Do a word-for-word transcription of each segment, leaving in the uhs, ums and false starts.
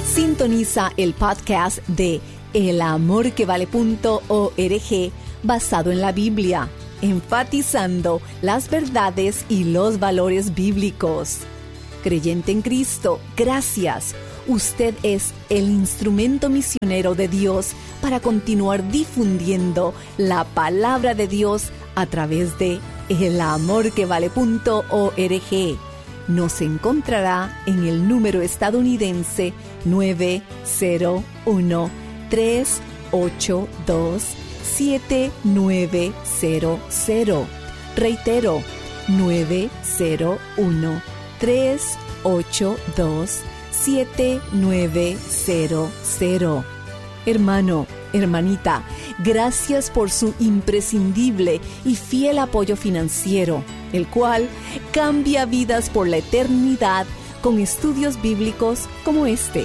Sintoniza el podcast de el amor que vale punto org basado en la Biblia, enfatizando las verdades y los valores bíblicos. Creyente en Cristo, gracias. Usted es el instrumento misionero de Dios para continuar difundiendo la palabra de Dios a través de el amor que vale punto org. Nos encontrará en el número estadounidense nueve cero uno, tres ocho dos, siete nueve cero cero. Reitero, nueve cero uno, tres ocho dos, siete nueve cero cero. Hermano, hermanita, gracias por su imprescindible y fiel apoyo financiero, el cual cambia vidas por la eternidad con estudios bíblicos como este.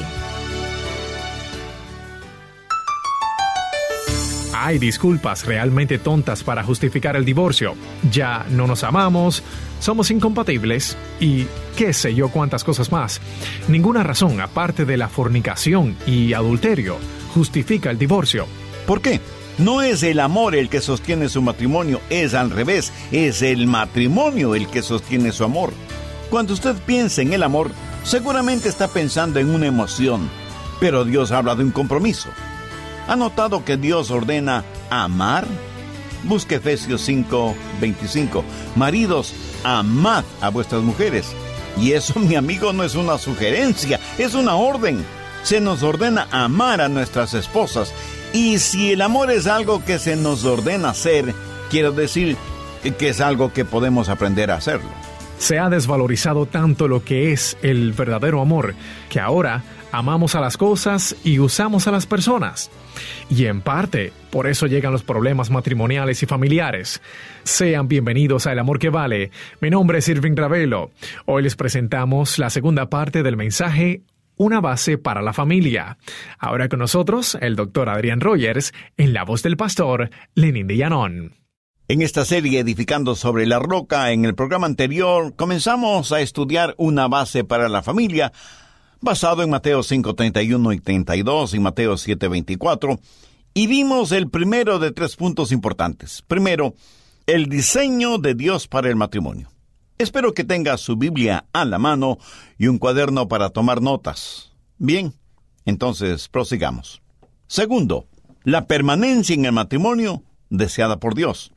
Hay disculpas realmente tontas para justificar el divorcio. Ya no nos amamos, somos incompatibles y qué sé yo cuántas cosas más. Ninguna razón, aparte de la fornicación y adulterio, justifica el divorcio. ¿Por qué? No es el amor el que sostiene su matrimonio, es al revés, es el matrimonio el que sostiene su amor. Cuando usted piensa en el amor, seguramente está pensando en una emoción, pero Dios habla de un compromiso. ¿Ha notado que Dios ordena amar? Busque Efesios cinco veinticinco. Maridos, amad a vuestras mujeres. Y eso, mi amigo, no es una sugerencia, es una orden. Se nos ordena amar a nuestras esposas. Y si el amor es algo que se nos ordena hacer, quiero decir que es algo que podemos aprender a hacerlo. Se ha desvalorizado tanto lo que es el verdadero amor, que ahora amamos a las cosas y usamos a las personas. Y en parte, por eso llegan los problemas matrimoniales y familiares. Sean bienvenidos a El Amor que Vale. Mi nombre es Irving Ravelo. Hoy les presentamos la segunda parte del mensaje Una base para la familia. Ahora con nosotros, el doctor Adrián Rogers, en la voz del pastor Lenín de Llanón. En esta serie Edificando sobre la Roca, en el programa anterior, comenzamos a estudiar una base para la familia, basado en Mateo cinco treinta y uno y treinta y dos y Mateo siete veinticuatro, y vimos el primero de tres puntos importantes. Primero, el diseño de Dios para el matrimonio. Espero que tenga su Biblia a la mano y un cuaderno para tomar notas. Bien, entonces prosigamos. Segundo, la permanencia en el matrimonio deseada por Dios.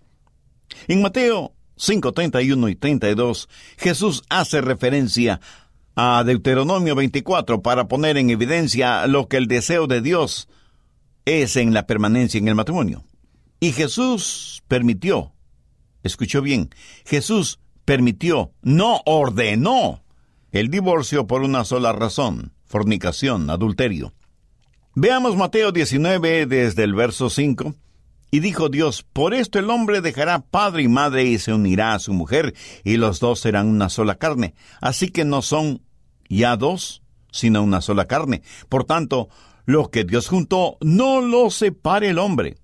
En Mateo cinco treinta y uno y treinta y dos, Jesús hace referencia a Deuteronomio veinticuatro para poner en evidencia lo que el deseo de Dios es en la permanencia en el matrimonio. Y Jesús permitió, escuchó bien, Jesús permitió, no ordenó, el divorcio por una sola razón: fornicación, adulterio. Veamos Mateo diecinueve desde el verso cinco. Y dijo Dios: por esto el hombre dejará padre y madre y se unirá a su mujer, y los dos serán una sola carne. Así que no son ya dos, sino una sola carne. Por tanto, lo que Dios juntó, no lo separe el hombre.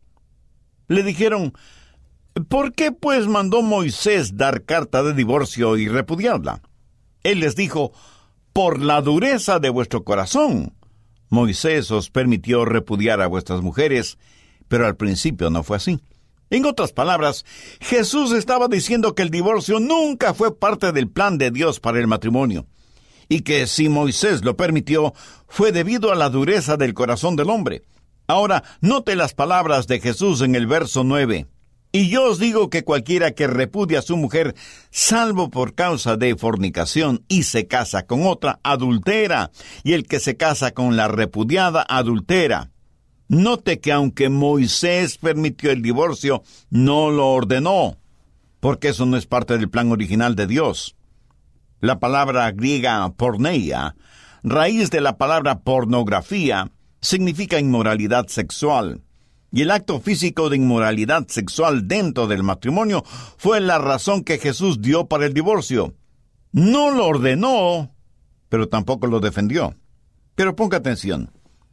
Le dijeron: ¿por qué pues mandó Moisés dar carta de divorcio y repudiarla? Él les dijo: por la dureza de vuestro corazón. Moisés os permitió repudiar a vuestras mujeres, pero al principio no fue así. En otras palabras, Jesús estaba diciendo que el divorcio nunca fue parte del plan de Dios para el matrimonio, y que si Moisés lo permitió, fue debido a la dureza del corazón del hombre. Ahora, note las palabras de Jesús en el verso nueve. Y yo os digo que cualquiera que repudia a su mujer, salvo por causa de fornicación, y se casa con otra, adultera, y el que se casa con la repudiada, adultera. Note que aunque Moisés permitió el divorcio, no lo ordenó, porque eso no es parte del plan original de Dios. La palabra griega porneia, raíz de la palabra pornografía, significa inmoralidad sexual. Y el acto físico de inmoralidad sexual dentro del matrimonio fue la razón que Jesús dio para el divorcio. No lo ordenó, pero tampoco lo defendió. Pero ponga atención.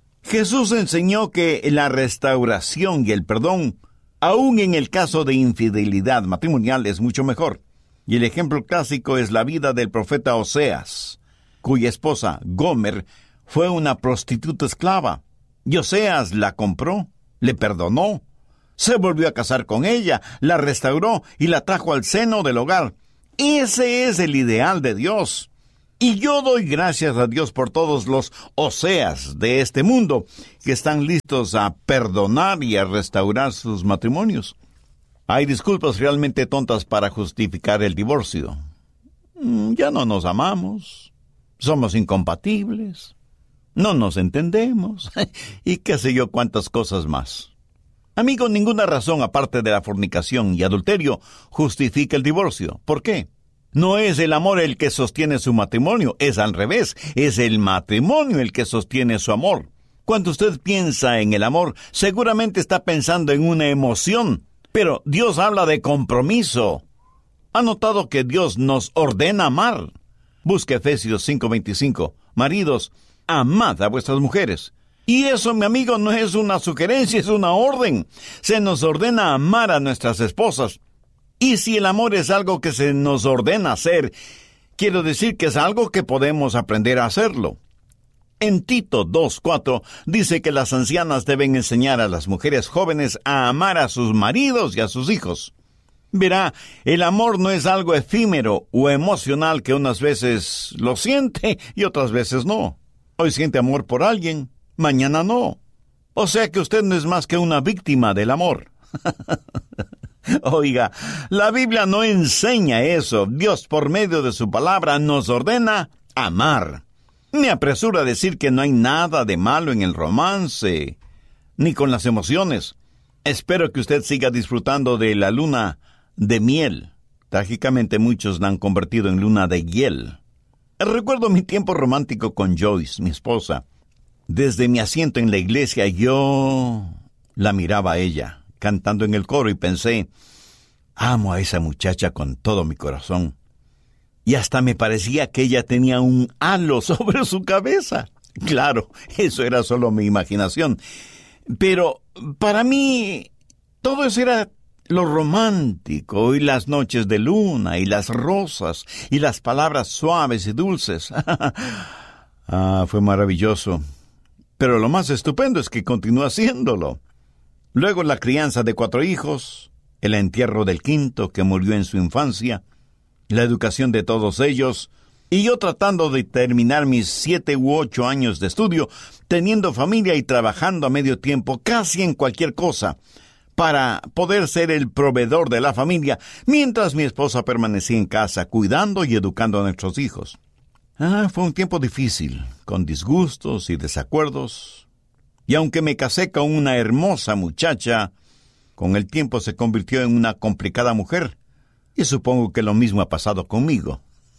Jesús enseñó que la restauración y el perdón, aun en el caso de infidelidad matrimonial, es mucho mejor. Y el ejemplo clásico es la vida del profeta Oseas, cuya esposa, Gomer, fue una prostituta esclava. Y Oseas la compró, le perdonó, se volvió a casar con ella, la restauró y la trajo al seno del hogar. Ese es el ideal de Dios. Y yo doy gracias a Dios por todos los Oseas de este mundo que están listos a perdonar y a restaurar sus matrimonios. Hay disculpas realmente tontas para justificar el divorcio. Ya no nos amamos, somos incompatibles, no nos entendemos y qué sé yo cuántas cosas más. Amigo, ninguna razón aparte de la fornicación y adulterio justifica el divorcio. ¿Por qué? No es el amor el que sostiene su matrimonio, es al revés, es el matrimonio el que sostiene su amor. Cuando usted piensa en el amor, seguramente está pensando en una emoción, pero Dios habla de compromiso. ¿Ha notado que Dios nos ordena amar? Busca Efesios cinco veinticinco. Maridos, amad a vuestras mujeres. Y eso, mi amigo, no es una sugerencia, es una orden. Se nos ordena amar a nuestras esposas. Y si el amor es algo que se nos ordena hacer, quiero decir que es algo que podemos aprender a hacerlo. En Tito dos cuatro dice que las ancianas deben enseñar a las mujeres jóvenes a amar a sus maridos y a sus hijos. Verá, el amor no es algo efímero o emocional que unas veces lo siente y otras veces no. Hoy siente amor por alguien, mañana no. O sea que usted no es más que una víctima del amor. Oiga, la Biblia no enseña eso. Dios, por medio de su palabra, nos ordena amar. Me apresuro a decir que no hay nada de malo en el romance, ni con las emociones. Espero que usted siga disfrutando de la luna de miel. Trágicamente muchos la han convertido en luna de hiel. Recuerdo mi tiempo romántico con Joyce, mi esposa. Desde mi asiento en la iglesia yo la miraba a ella, cantando en el coro, y pensé, amo a esa muchacha con todo mi corazón. Y hasta me parecía que ella tenía un halo sobre su cabeza. Claro, eso era solo mi imaginación. Pero para mí, todo eso era lo romántico, y las noches de luna, y las rosas, y las palabras suaves y dulces. Ah, fue maravilloso. Pero lo más estupendo es que continúa haciéndolo. Luego la crianza de cuatro hijos, el entierro del quinto que murió en su infancia, la educación de todos ellos, y yo tratando de terminar mis siete u ocho años de estudio, teniendo familia y trabajando a medio tiempo casi en cualquier cosa, para poder ser el proveedor de la familia, mientras mi esposa permanecía en casa cuidando y educando a nuestros hijos. Ah, fue un tiempo difícil, con disgustos y desacuerdos. Y aunque me casé con una hermosa muchacha, con el tiempo se convirtió en una complicada mujer. Y supongo que lo mismo ha pasado conmigo.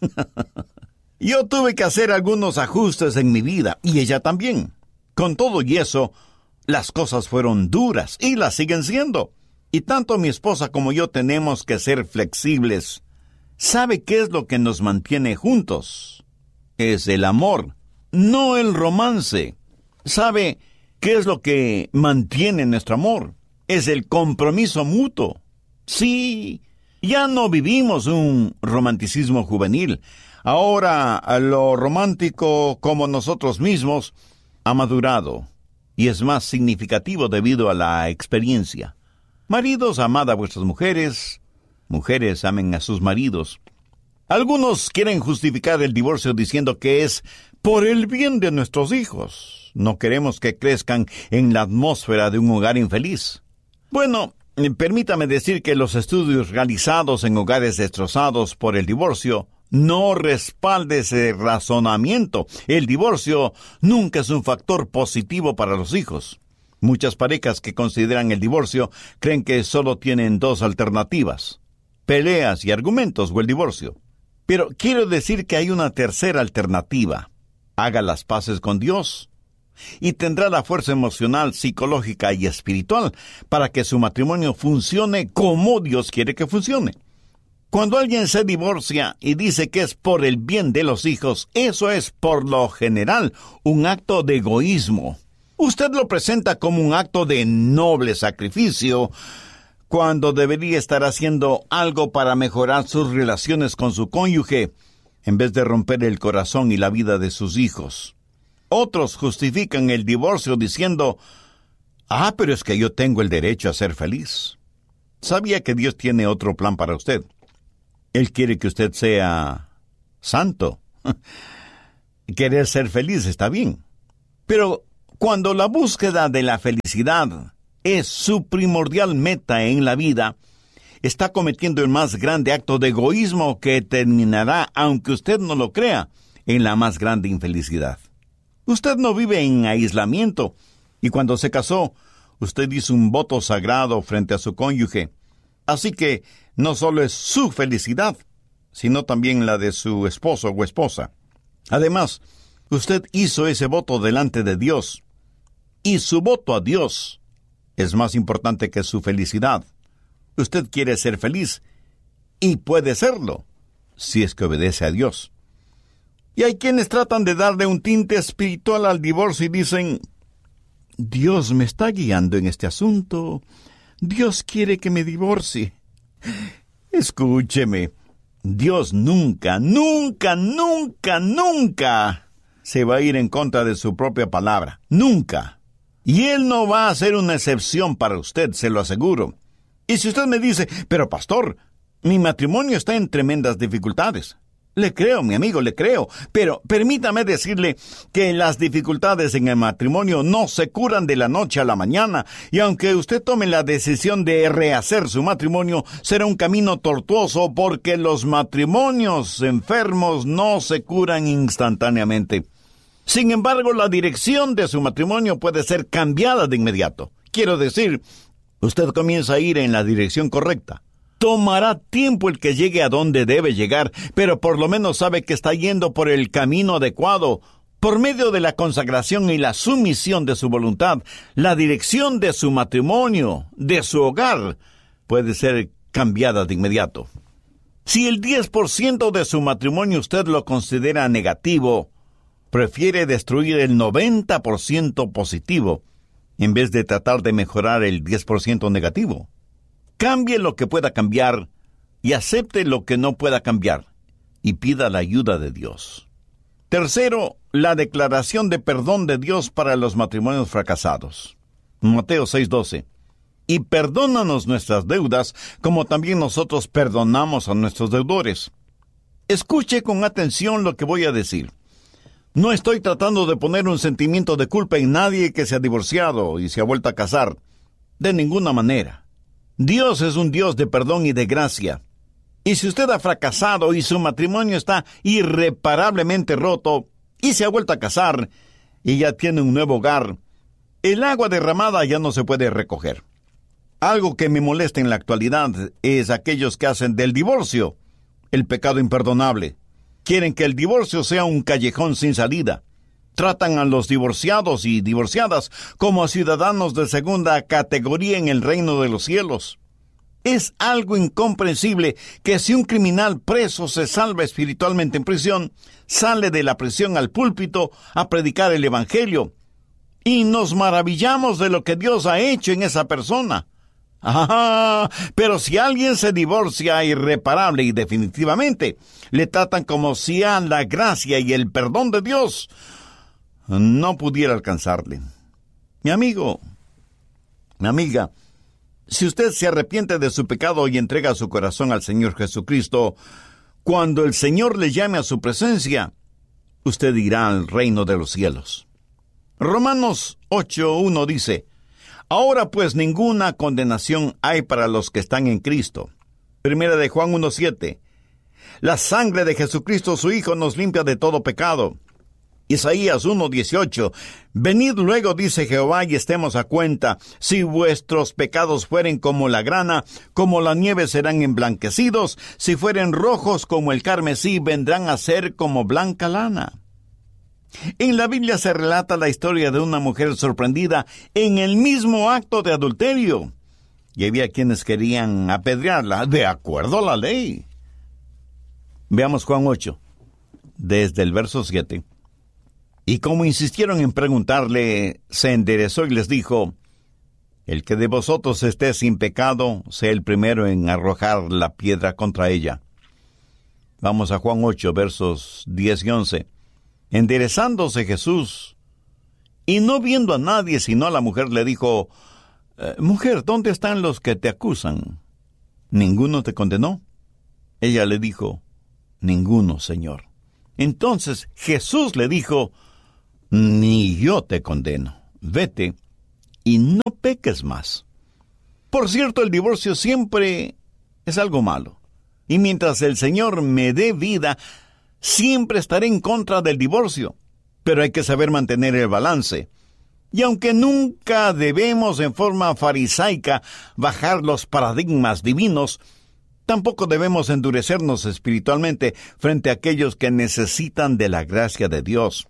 Yo tuve que hacer algunos ajustes en mi vida, y ella también. Con todo y eso, las cosas fueron duras, y las siguen siendo. Y tanto mi esposa como yo tenemos que ser flexibles. ¿Sabe qué es lo que nos mantiene juntos? Es el amor, no el romance. ¿Sabe qué es lo que mantiene nuestro amor? Es el compromiso mutuo. Sí, ya no vivimos un romanticismo juvenil. Ahora lo romántico, como nosotros mismos, ha madurado y es más significativo debido a la experiencia. Maridos, amad a vuestras mujeres. Mujeres, amen a sus maridos. Algunos quieren justificar el divorcio diciendo que es por el bien de nuestros hijos. No queremos que crezcan en la atmósfera de un hogar infeliz. Bueno, permítame decir que los estudios realizados en hogares destrozados por el divorcio no respaldan ese razonamiento. El divorcio nunca es un factor positivo para los hijos. Muchas parejas que consideran el divorcio creen que solo tienen dos alternativas: peleas y argumentos o el divorcio. Pero quiero decir que hay una tercera alternativa. Haga las paces con Dios y tendrá la fuerza emocional, psicológica y espiritual para que su matrimonio funcione como Dios quiere que funcione. Cuando alguien se divorcia y dice que es por el bien de los hijos, eso es por lo general un acto de egoísmo. Usted lo presenta como un acto de noble sacrificio, cuando debería estar haciendo algo para mejorar sus relaciones con su cónyuge, en vez de romper el corazón y la vida de sus hijos. Otros justifican el divorcio diciendo, ah, pero es que yo tengo el derecho a ser feliz. ¿Sabía que Dios tiene otro plan para usted? Él quiere que usted sea santo. Querer ser feliz está bien. Pero cuando la búsqueda de la felicidad es su primordial meta en la vida, está cometiendo el más grande acto de egoísmo que terminará, aunque usted no lo crea, en la más grande infelicidad. Usted no vive en aislamiento, y cuando se casó, usted hizo un voto sagrado frente a su cónyuge. Así que no solo es su felicidad, sino también la de su esposo o esposa. Además, usted hizo ese voto delante de Dios, y su voto a Dios es más importante que su felicidad. Usted quiere ser feliz, y puede serlo, si es que obedece a Dios. Y hay quienes tratan de darle un tinte espiritual al divorcio y dicen, Dios me está guiando en este asunto. Dios quiere que me divorcie. Escúcheme, Dios nunca, nunca, nunca, nunca se va a ir en contra de su propia palabra. Nunca. Y Él no va a hacer una excepción para usted, se lo aseguro. Y si usted me dice, pero pastor, mi matrimonio está en tremendas dificultades. Le creo, mi amigo, le creo. Pero permítame decirle que las dificultades en el matrimonio no se curan de la noche a la mañana. Y aunque usted tome la decisión de rehacer su matrimonio, será un camino tortuoso porque los matrimonios enfermos no se curan instantáneamente. Sin embargo, la dirección de su matrimonio puede ser cambiada de inmediato. Quiero decir, usted comienza a ir en la dirección correcta. Tomará tiempo el que llegue a donde debe llegar, pero por lo menos sabe que está yendo por el camino adecuado. Por medio de la consagración y la sumisión de su voluntad, la dirección de su matrimonio, de su hogar, puede ser cambiada de inmediato. Si el diez por ciento de su matrimonio usted lo considera negativo, prefiere destruir el noventa por ciento positivo, en vez de tratar de mejorar el diez por ciento negativo. Cambie lo que pueda cambiar y acepte lo que no pueda cambiar y pida la ayuda de Dios. Tercero, la declaración de perdón de Dios para los matrimonios fracasados. Mateo seis doce. Y perdónanos nuestras deudas, como también nosotros perdonamos a nuestros deudores. Escuche con atención lo que voy a decir. No estoy tratando de poner un sentimiento de culpa en nadie que se ha divorciado y se ha vuelto a casar. De ninguna manera. Dios es un Dios de perdón y de gracia. Y si usted ha fracasado y su matrimonio está irreparablemente roto y se ha vuelto a casar y ya tiene un nuevo hogar, el agua derramada ya no se puede recoger. Algo que me molesta en la actualidad es aquellos que hacen del divorcio el pecado imperdonable. Quieren que el divorcio sea un callejón sin salida. Tratan a los divorciados y divorciadas como a ciudadanos de segunda categoría en el reino de los cielos. Es algo incomprensible que si un criminal preso se salva espiritualmente en prisión, sale de la prisión al púlpito a predicar el evangelio. Y nos maravillamos de lo que Dios ha hecho en esa persona. Ah, pero si alguien se divorcia irreparable y definitivamente, le tratan como si a la gracia y el perdón de Dios no pudiera alcanzarle. Mi amigo, mi amiga, si usted se arrepiente de su pecado y entrega su corazón al Señor Jesucristo, cuando el Señor le llame a su presencia, usted irá al reino de los cielos. Romanos ocho uno dice, ahora pues ninguna condenación hay para los que están en Cristo. Primera de Juan uno siete, la sangre de Jesucristo su Hijo nos limpia de todo pecado. Isaías uno dieciocho, venid luego, dice Jehová, y estemos a cuenta. Si vuestros pecados fueren como la grana, como la nieve serán emblanquecidos. Si fueren rojos como el carmesí, vendrán a ser como blanca lana. En la Biblia se relata la historia de una mujer sorprendida en el mismo acto de adulterio. Y había quienes querían apedrearla de acuerdo a la ley. Veamos Juan ocho, desde el verso siete. Y como insistieron en preguntarle, se enderezó y les dijo, el que de vosotros esté sin pecado, sea el primero en arrojar la piedra contra ella. Vamos a Juan ocho, versos diez y once. Enderezándose Jesús, Y no viendo a nadie sino a la mujer, le dijo, eh, mujer, ¿dónde están los que te acusan? ¿Ninguno te condenó? Ella le dijo, ninguno, Señor. Entonces Jesús le dijo, ni yo te condeno. Vete y no peques más. Por cierto, el divorcio siempre es algo malo. Y mientras el Señor me dé vida, siempre estaré en contra del divorcio. Pero hay que saber mantener el balance. Y aunque nunca debemos en forma farisaica bajar los paradigmas divinos, tampoco debemos endurecernos espiritualmente frente a aquellos que necesitan de la gracia de Dios.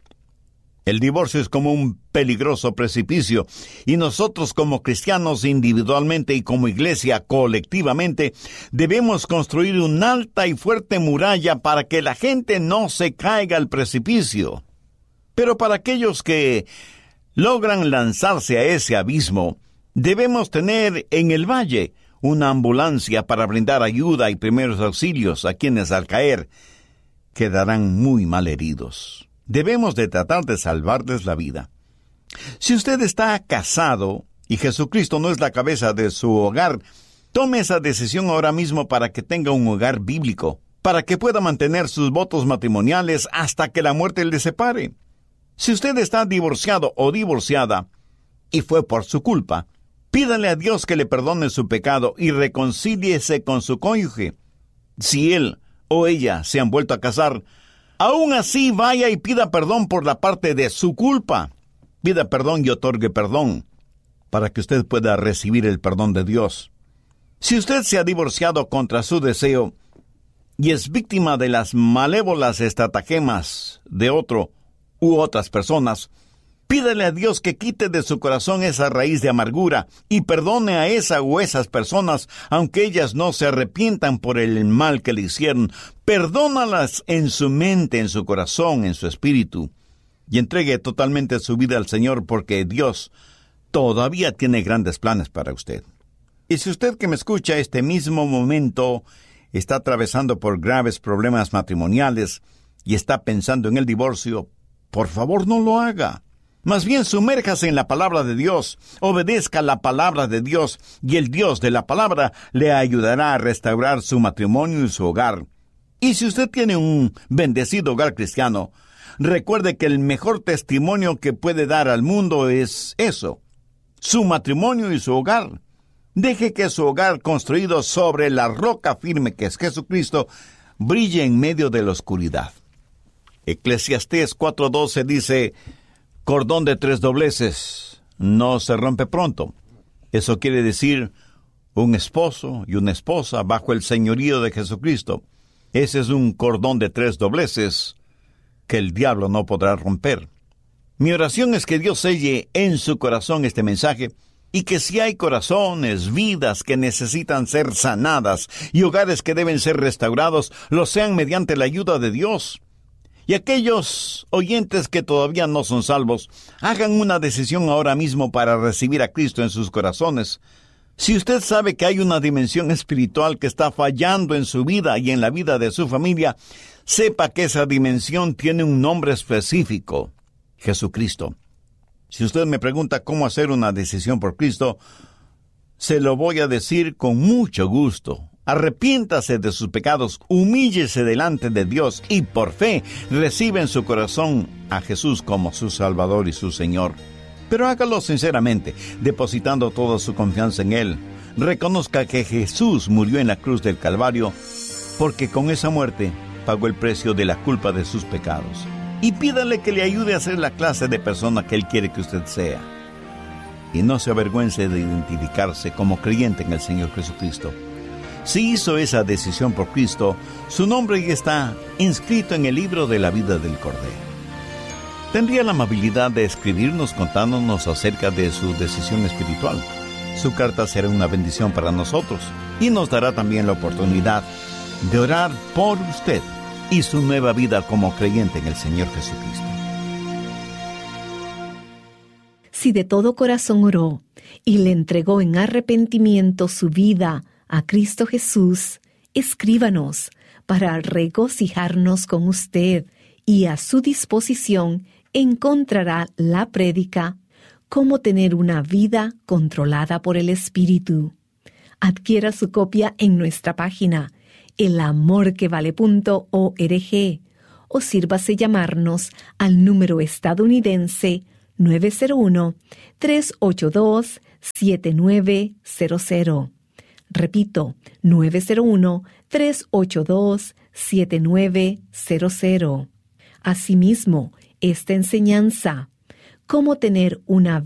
El divorcio es como un peligroso precipicio, y nosotros como cristianos individualmente y como iglesia colectivamente debemos construir una alta y fuerte muralla para que la gente no se caiga al precipicio. Pero para aquellos que logran lanzarse a ese abismo, debemos tener en el valle una ambulancia para brindar ayuda y primeros auxilios a quienes al caer quedarán muy mal heridos. Debemos de tratar de salvarles la vida. Si usted está casado y Jesucristo no es la cabeza de su hogar, tome esa decisión ahora mismo para que tenga un hogar bíblico, para que pueda mantener sus votos matrimoniales hasta que la muerte le separe. Si usted está divorciado o divorciada y fue por su culpa, pídale a Dios que le perdone su pecado y reconcíliese con su cónyuge. Si él o ella se han vuelto a casar, aún así vaya y pida perdón por la parte de su culpa. Pida perdón y otorgue perdón para que usted pueda recibir el perdón de Dios. Si usted se ha divorciado contra su deseo y es víctima de las malévolas estratagemas de otro u otras personas, pídale a Dios que quite de su corazón esa raíz de amargura y perdone a esa o esas personas, aunque ellas no se arrepientan por el mal que le hicieron. Perdónalas en su mente, en su corazón, en su espíritu, y entregue totalmente su vida al Señor, porque Dios todavía tiene grandes planes para usted. Y si usted que me escucha este mismo momento está atravesando por graves problemas matrimoniales y está pensando en el divorcio, por favor no lo haga. Más bien sumérjase en la palabra de Dios, obedezca la palabra de Dios, y el Dios de la palabra le ayudará a restaurar su matrimonio y su hogar. Y si usted tiene un bendecido hogar cristiano, recuerde que el mejor testimonio que puede dar al mundo es eso, su matrimonio y su hogar. Deje que su hogar construido sobre la roca firme que es Jesucristo brille en medio de la oscuridad. Eclesiastés cuatro doce dice, cordón de tres dobleces no se rompe pronto. Eso quiere decir un esposo y una esposa bajo el señorío de Jesucristo. Ese es un cordón de tres dobleces que el diablo no podrá romper. Mi oración es que Dios selle en su corazón este mensaje, y que si hay corazones, vidas que necesitan ser sanadas y hogares que deben ser restaurados, lo sean mediante la ayuda de Dios. Y aquellos oyentes que todavía no son salvos, hagan una decisión ahora mismo para recibir a Cristo en sus corazones. Si usted sabe que hay una dimensión espiritual que está fallando en su vida y en la vida de su familia, sepa que esa dimensión tiene un nombre específico: Jesucristo. Si usted me pregunta cómo hacer una decisión por Cristo, se lo voy a decir con mucho gusto. Arrepiéntase de sus pecados, humíllese delante de Dios y por fe recibe en su corazón a Jesús como su Salvador y su Señor. Pero hágalo sinceramente, depositando toda su confianza en Él. Reconozca que Jesús murió en la cruz del Calvario, porque con esa muerte pagó el precio de la culpa de sus pecados. Y pídale que le ayude a ser la clase de persona que Él quiere que usted sea. Y no se avergüence de identificarse como creyente en el Señor Jesucristo. Si hizo esa decisión por Cristo, su nombre ya está inscrito en el libro de la vida del Cordero. ¿Tendría la amabilidad de escribirnos contándonos acerca de su decisión espiritual? Su carta será una bendición para nosotros y nos dará también la oportunidad de orar por usted y su nueva vida como creyente en el Señor Jesucristo. Si de todo corazón oró y le entregó en arrepentimiento su vida a Cristo Jesús, escríbanos para regocijarnos con usted y a su disposición encontrará la prédica Cómo tener una vida controlada por el Espíritu. Adquiera su copia en nuestra página el amor que vale punto org o sírvase llamarnos al número estadounidense nueve cero uno, tres ocho dos, siete nueve cero cero. Repito, nueve cero uno, tres ocho dos, siete nueve cero cero. Asimismo, esta enseñanza, Cómo tener una